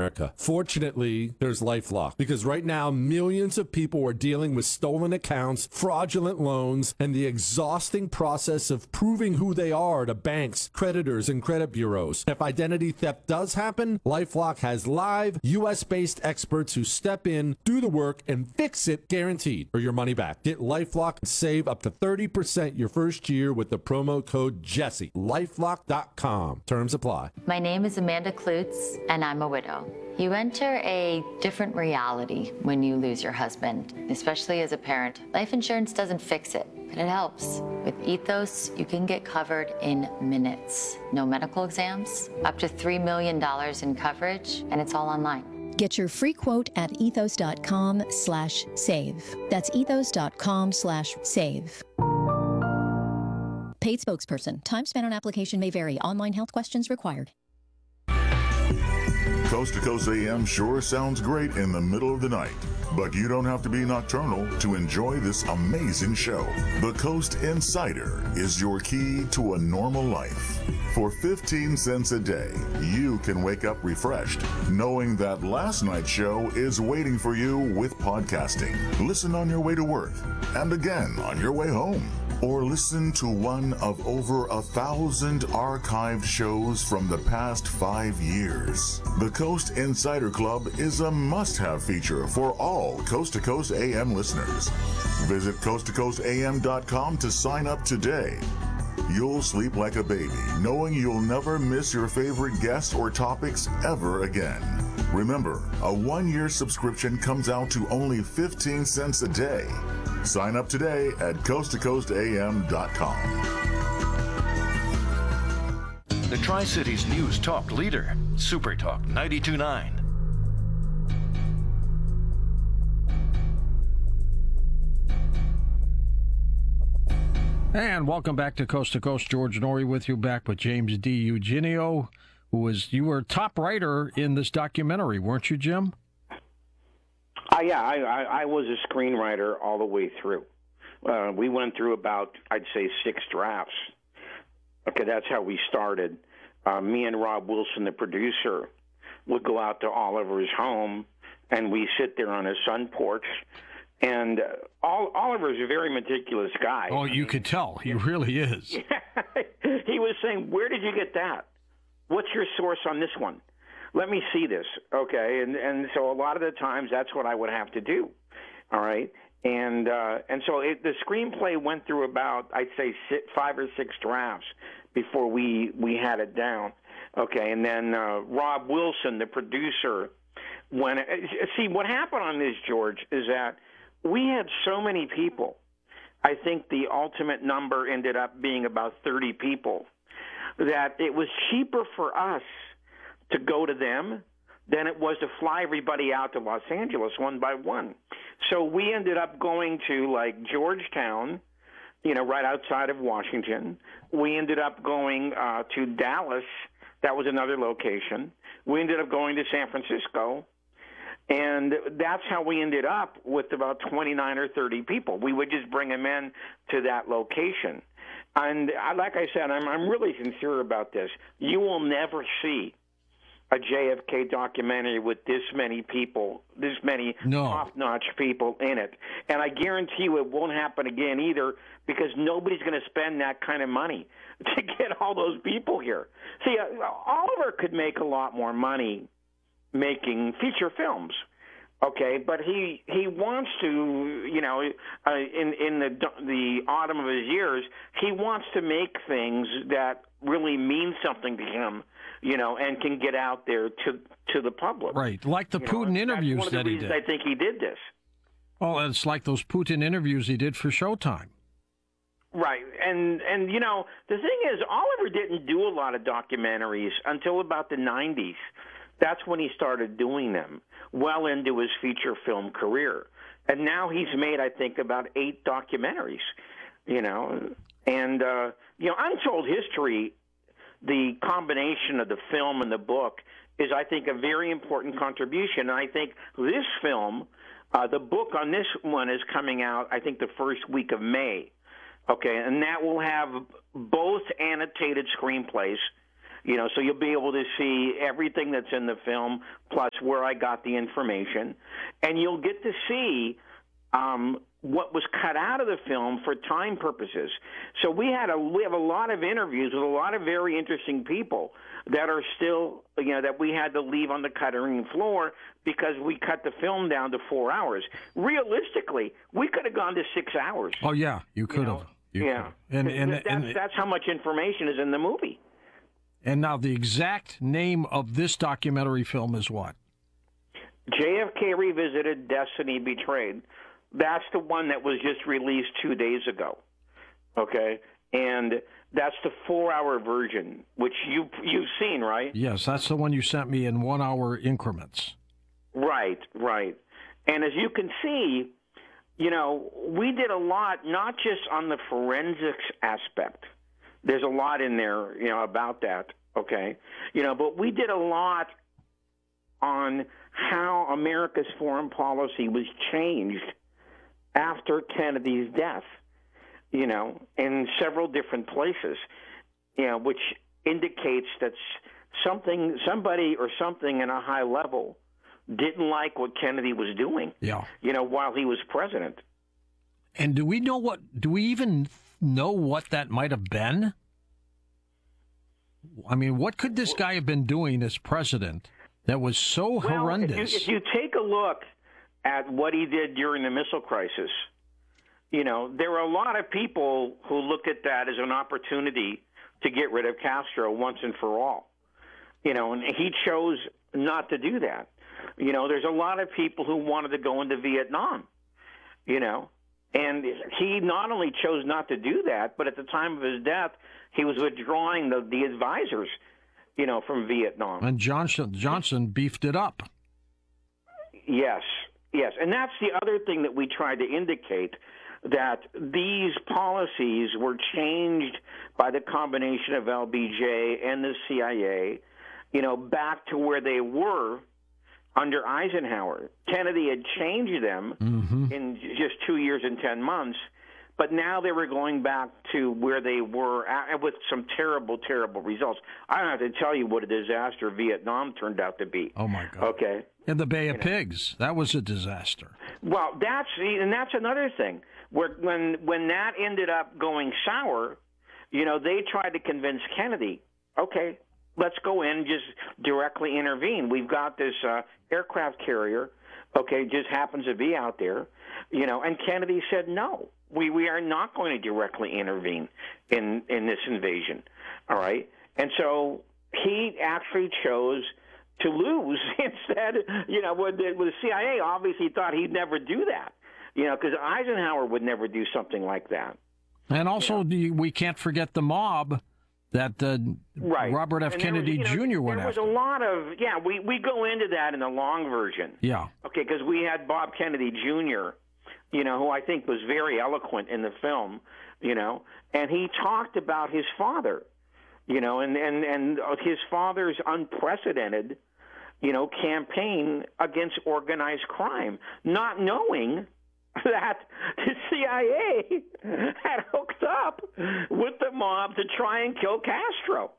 America. Fortunately, there's LifeLock, because right now millions of people are dealing with stolen accounts, fraudulent loans, and the exhausting process of proving who they are to banks, creditors, and credit bureaus. If identity theft does happen, LifeLock has live, U.S.-based experts who step in, do the work, and fix it, guaranteed, or your money back. Get LifeLock and save up to 30% your first year with the promo code Jesse. LifeLock.com. Terms apply. My name is Amanda Klutz, and I'm a widow. You enter a different reality when you lose your husband, especially as a parent. Life insurance doesn't fix it, but it helps. With Ethos, you can get covered in minutes. No medical exams, up to $3 million in coverage, and it's all online. Get your free quote at ethos.com/save. That's ethos.com/save. Paid spokesperson. Time spent on application may vary. Online health questions required. Coast to Coast AM sure sounds great in the middle of the night, but you don't have to be nocturnal to enjoy this amazing show. The Coast Insider is your key to a normal life. For 15 cents a day, you can wake up refreshed, knowing that last night's show is waiting for you with podcasting. Listen on your way to work, and again on your way home. Or listen to one of over 1,000 archived shows from the past 5 years. The Coast Insider Club is a must-have feature for all Coast to Coast AM listeners. Visit coasttocoastam.com to sign up today. You'll sleep like a baby, knowing you'll never miss your favorite guests or topics ever again. Remember, a 1-year subscription comes out to only 15 cents a day. Sign up today at coasttocoastam.com. The Tri-Cities News Talk leader, Super Talk 92.9. And welcome back to Coast. George Norrie with you, back with James D. Eugenio, you were top writer in this documentary, weren't you, Jim? Yeah, I was a screenwriter all the way through. We went through about, I'd say, 6 drafts. Okay, that's how we started. Me and Rob Wilson, the producer, would go out to Oliver's home, and we sit there on his front porch. And Oliver's a very meticulous guy. Oh, you could tell. He really is. He was saying, where did you get that? What's your source on this one? Let me see this, okay? And so a lot of the times that's what I would have to do, all right? And so the screenplay went through about, I'd say, 5 or 6 drafts before we had it down, okay? And then Rob Wilson, the producer, see, what happened on this, George, is that we had so many people. I think the ultimate number ended up being about 30 people, that it was cheaper for us to go to them than it was to fly everybody out to Los Angeles one by one. So we ended up going to, like, Georgetown, right outside of Washington. We ended up going to Dallas. That was another location. We ended up going to San Francisco. And that's how we ended up with about 29 or 30 people. We would just bring them in to that location. And like I said, I'm really sincere about this. You will never see a JFK documentary with this many people, this many top-notch people in it. And I guarantee you it won't happen again either, because nobody's going to spend that kind of money to get all those people here. See, Oliver could make a lot more money making feature films, okay, but he wants to, in the autumn of his years, he wants to make things that really mean something to him, and can get out there to the public. Right, like the Putin interviews that he did. That's one of the reasons I think he did this. Oh, it's like those Putin interviews he did for Showtime. Right, and the thing is, Oliver didn't do a lot of documentaries until about the 90s. That's when he started doing them, well into his feature film career. And now he's made, I think, about 8 documentaries, And, Untold History, the combination of the film and the book, is, I think, a very important contribution. And I think this film, the book on this one is coming out, I think, the first week of May. Okay, and that will have both annotated screenplays So you'll be able to see everything that's in the film, plus where I got the information, and you'll get to see what was cut out of the film for time purposes. So we have a lot of interviews with a lot of very interesting people that are still, that we had to leave on the cutting floor because we cut the film down to 4 hours. Realistically, we could have gone to 6 hours. Oh yeah, you could have. Yeah, that's how much information is in the movie. And now the exact name of this documentary film is what? JFK Revisited, Destiny Betrayed. That's the one that was just released 2 days ago. Okay? And that's the 4-hour version, which you've seen, right? Yes, that's the one you sent me in 1 hour increments. Right. And as you can see, we did a lot, not just on the forensics aspect. There's a lot in there, about that, okay? But we did a lot on how America's foreign policy was changed after Kennedy's death, in several different places, which indicates that somebody or something in a high level didn't like what Kennedy was doing, while he was president. And do we even know what that might have been? I mean, what could this guy have been doing as president that was so horrendous? If you take a look at what he did during the missile crisis, there were a lot of people who looked at that as an opportunity to get rid of Castro once and for all. And he chose not to do that. There's a lot of people who wanted to go into Vietnam, and he not only chose not to do that, but at the time of his death, he was withdrawing the advisors, from Vietnam. And Johnson beefed it up. Yes. And that's the other thing that we tried to indicate, that these policies were changed by the combination of LBJ and the CIA, back to where they were under Eisenhower. Kennedy had changed them in just 2 years and 10 months, but now they were going back to where they were with some terrible, terrible results. I don't have to tell you what a disaster Vietnam turned out to be. Oh, my God. Okay. And the Bay of Pigs, that was a disaster. Well, that's another thing. When that ended up going sour, they tried to convince Kennedy, okay, let's go in and just directly intervene. We've got this aircraft carrier, okay, just happens to be out there, and Kennedy said, no, we are not going to directly intervene in this invasion, all right? And so he actually chose to lose instead, with the CIA obviously thought he'd never do that, because Eisenhower would never do something like that. And also, we can't forget the mob that Robert F. Kennedy Jr. went after. There was a lot of, we go into that in the long version. Yeah. Okay, because we had Bob Kennedy Jr., who I think was very eloquent in the film, and he talked about his father, and his father's unprecedented, campaign against organized crime, not knowing that the CIA had hooked up with the mob to try and kill Castro,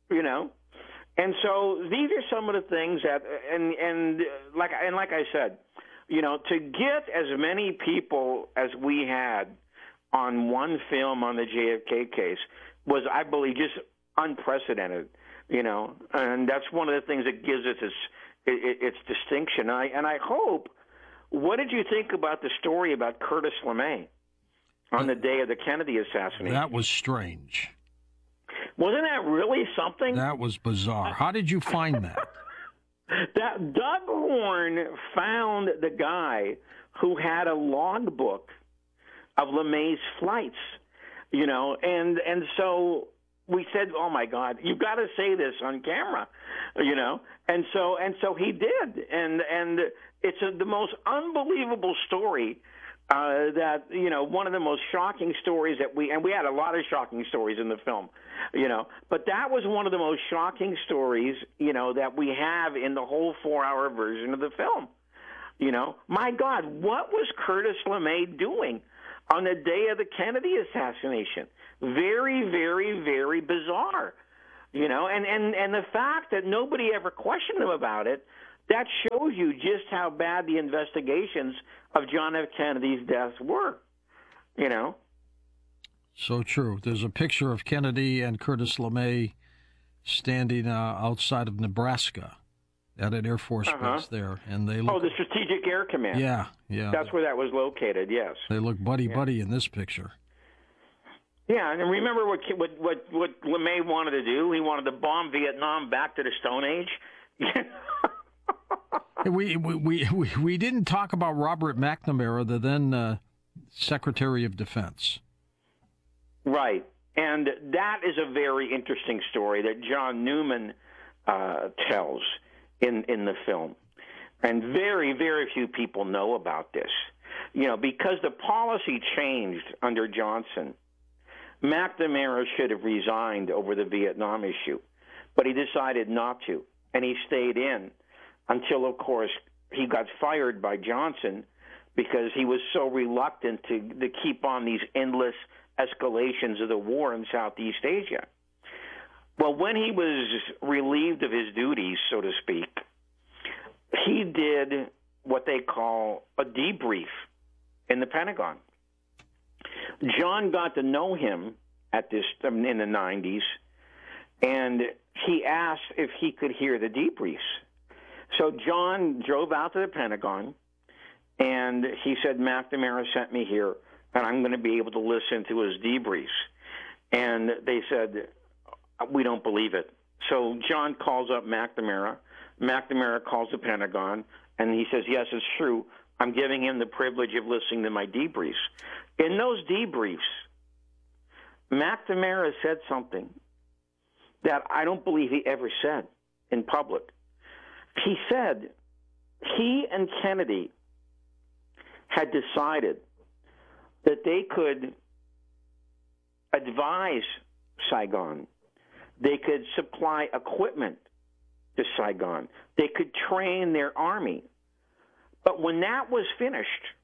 and so these are some of the things that, and like I said, to get as many people as we had on one film on the JFK case was, I believe, just unprecedented, and that's one of the things that gives it its distinction. And I hope. What did you think about the story about Curtis LeMay on the day of the Kennedy assassination? That was strange. Wasn't that really something? That was bizarre. How did you find that? That Doug Horn found the guy who had a logbook of LeMay's flights, and so we said, "Oh my God, you've got to say this on camera," and so he did, and it's the most unbelievable story. That one of the most shocking stories that we had a lot of shocking stories in the film, but that was one of the most shocking stories that we have in the whole 4-hour version of the film. My God, what was Curtis LeMay doing on the day of the Kennedy assassination? Very, very, very bizarre. And the fact that nobody ever questioned him about it, that shows you just how bad the investigations of John F. Kennedy's deaths were, So true. There's a picture of Kennedy and Curtis LeMay standing outside of Nebraska at an Air Force base there, and they look. Oh, the Strategic Air Command. Yeah. That's where that was located. Yes. They look buddy in this picture. Yeah, and remember what LeMay wanted to do? He wanted to bomb Vietnam back to the Stone Age. We didn't talk about Robert McNamara, the then Secretary of Defense. Right, and that is a very interesting story that John Newman tells in the film, and very, very few people know about this. Because the policy changed under Johnson. McNamara should have resigned over the Vietnam issue, but he decided not to, and he stayed in until, of course, he got fired by Johnson because he was so reluctant to keep on these endless escalations of the war in Southeast Asia. Well, when he was relieved of his duties, so to speak, he did what they call a debrief in the Pentagon. John got to know him in the 90s, and he asked if he could hear the debriefs. So John drove out to the Pentagon, and he said, McNamara sent me here, and I'm going to be able to listen to his debriefs. And they said, we don't believe it. So John calls up McNamara. McNamara calls the Pentagon, and he says, yes, it's true. I'm giving him the privilege of listening to my debriefs. In those debriefs, McNamara said something that I don't believe he ever said in public. He said he and Kennedy had decided that they could advise Saigon. They could supply equipment to Saigon. They could train their army. But when that was finished,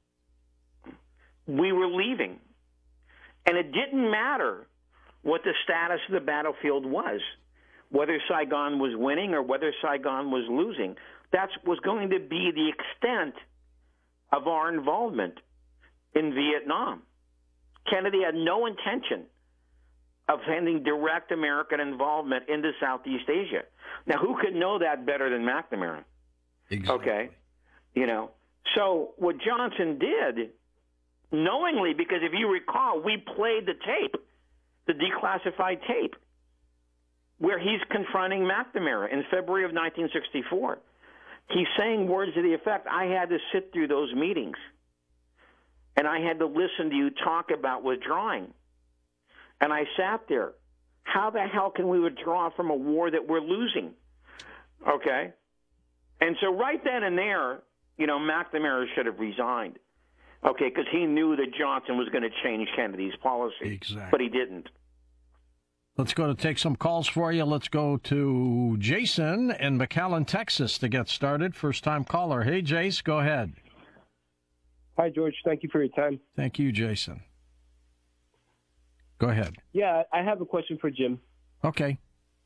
we were leaving. And it didn't matter what the status of the battlefield was, whether Saigon was winning or whether Saigon was losing. That was going to be the extent of our involvement in Vietnam. Kennedy had no intention of having direct American involvement into Southeast Asia. Now, who could know that better than McNamara? Exactly. Okay. So what Johnson did, knowingly, because if you recall, we played the tape, the declassified tape, where he's confronting McNamara in February of 1964. He's saying words to the effect, I had to sit through those meetings, and I had to listen to you talk about withdrawing. And I sat there. How the hell can we withdraw from a war that we're losing? Okay? And so right then and there, McNamara should have resigned. Okay, because he knew that Johnson was going to change Kennedy's policy. Exactly. But he didn't. Let's go to take some calls for you. Let's go to Jason in McAllen, Texas to get started. First-time caller. Hey, Jace, go ahead. Hi, George. Thank you for your time. Thank you, Jason. Go ahead. Yeah, I have a question for Jim. Okay.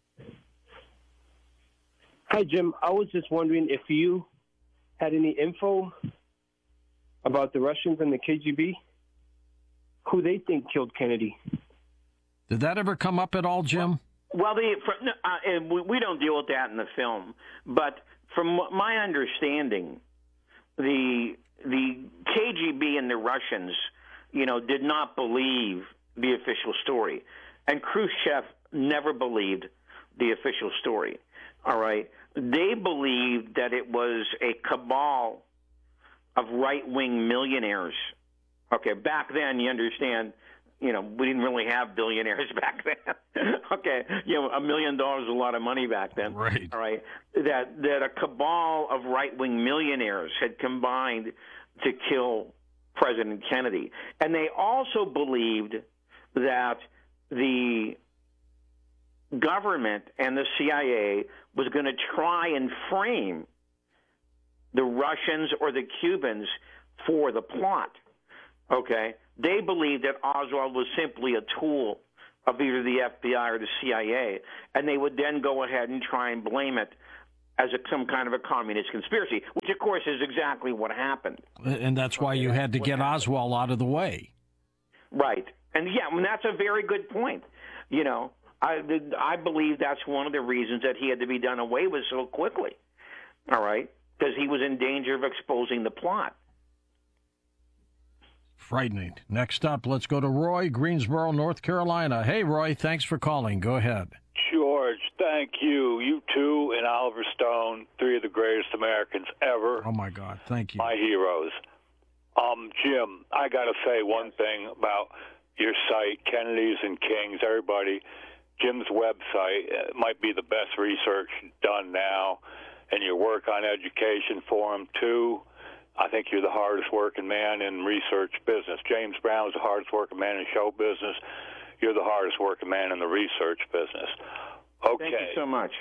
Hi, Jim. I was just wondering if you had any info about the Russians and the KGB, who they think killed Kennedy. Did that ever come up at all, Jim? Well, we don't deal with that in the film, but from my understanding, the KGB and the Russians, did not believe the official story, and Khrushchev never believed the official story. All right, they believed that it was a cabal of right-wing millionaires. Okay, back then, you understand. We didn't really have billionaires back then. Okay, $1 million was a lot of money back then. Right. All right, that a cabal of right-wing millionaires had combined to kill President Kennedy, and they also believed that the government and the CIA was going to try and frame the Russians or the Cubans for the plot. Okay? They believed that Oswald was simply a tool of either the FBI or the CIA, and they would then go ahead and try and blame it as some kind of a communist conspiracy, which, of course, is exactly what happened. And that's why you had to get Oswald out of the way. Right. And, yeah, I mean, that's a very good point. You know, I believe that's one of the reasons that he had to be done away with so quickly, all right, because he was in danger of exposing the plot. Frightening. Next up, let's go to Roy, Greensboro, North Carolina. Hey, Roy, thanks for calling. Go ahead. George, thank you. You two and Oliver Stone, three of the greatest Americans ever. Oh, my God. Thank you. My heroes. Jim, I got to say one thing about your site, Kennedys and Kings, everybody. Jim's website might be the best research done now, and your work on education forum, too. I think you're the hardest working man in research business. James Brown is the hardest working man in show business. You're the hardest working man in the research business. Okay. Thank you so much.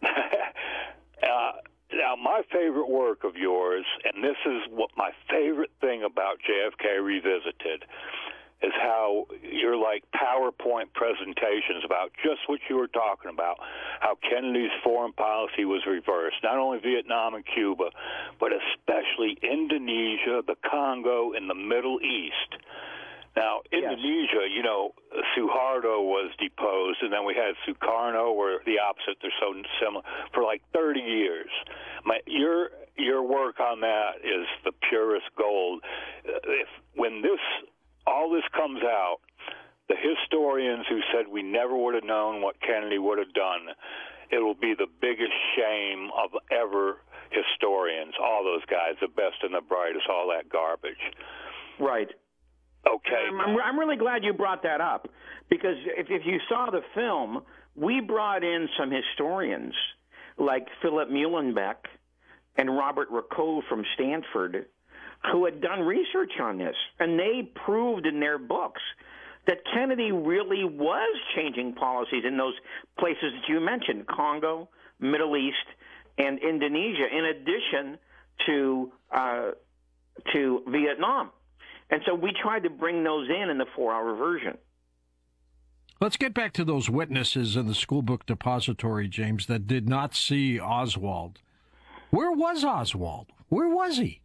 Now, my favorite work of yours, and this is what my favorite thing about JFK Revisited, is how you're like PowerPoint presentations about just what you were talking about, how Kennedy's foreign policy was reversed, not only Vietnam and Cuba, but especially Indonesia, the Congo, and the Middle East. Now, Indonesia, you know, Suharto was deposed, and then we had Sukarno, where the opposite, they're so similar, for like 30 years. Your work on that is the purest gold. When all this comes out, the historians who said we never would have known what Kennedy would have done, it will be the biggest shame of ever historians, all those guys, the best and the brightest, all that garbage. Right. Okay. I'm really glad you brought that up, because if you saw the film, we brought in some historians like Philip Muhlenbeck and Robert Racot from Stanford who had done research on this, and they proved in their books that Kennedy really was changing policies in those places that you mentioned, Congo, Middle East, and Indonesia, in addition to Vietnam. And so we tried to bring those in the 4-hour version. Let's get back to those witnesses in the school book depository, James, that did not see Oswald. Where was Oswald? Where was he?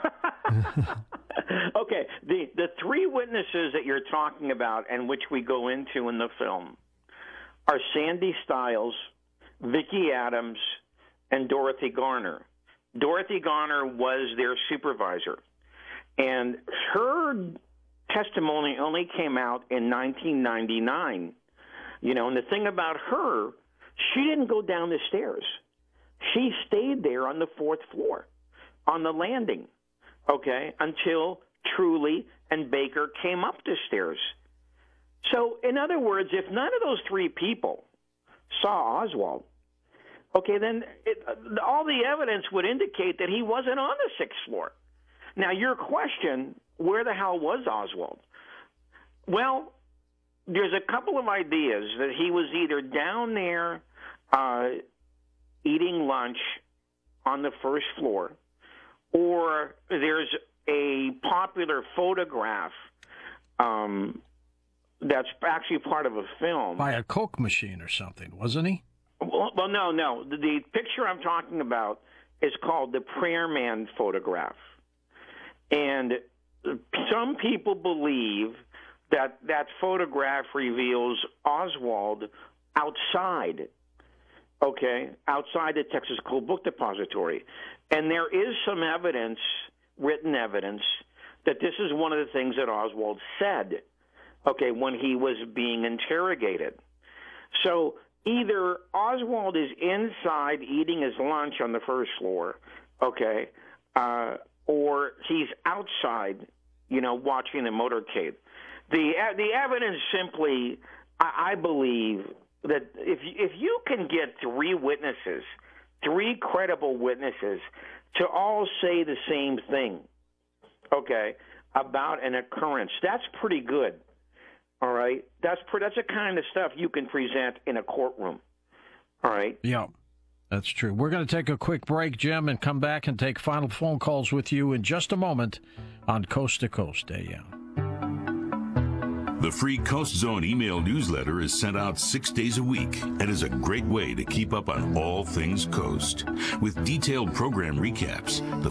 Okay, the three witnesses that you're talking about and which we go into in the film are Sandy Stiles, Vicki Adams, and Dorothy Garner. Dorothy Garner was their supervisor, and her testimony only came out in 1999. You know, and the thing about her, she didn't go down the stairs. She stayed there on the 4th floor, on the landing, okay, until Truly and Baker came up the stairs. So, in other words, if none of those three people saw Oswald, okay, then all the evidence would indicate that he wasn't on the 6th floor. Now, your question, where the hell was Oswald? Well, there's a couple of ideas that he was either down there eating lunch on the 1st floor, or there's a popular photograph that's actually part of a film. By a Coke machine or something, wasn't he? Well, no. The picture I'm talking about is called the Prayer Man photograph. And some people believe that that photograph reveals Oswald outside, outside the Texas School Book Depository. And there is some evidence, written evidence, that this is one of the things that Oswald said, when he was being interrogated. So either Oswald is inside eating his lunch on the 1st floor, or he's outside, watching the motorcade. The evidence simply, I believe, that if you can get three credible witnesses, to all say the same thing, about an occurrence, that's pretty good. All right, that's the kind of stuff you can present in a courtroom. All right. Yeah, that's true. We're going to take a quick break, Jim, and come back and take final phone calls with you in just a moment on Coast to Coast AM. The free Coast Zone email newsletter is sent out 6 days a week and is a great way to keep up on all things Coast. With detailed program recaps, the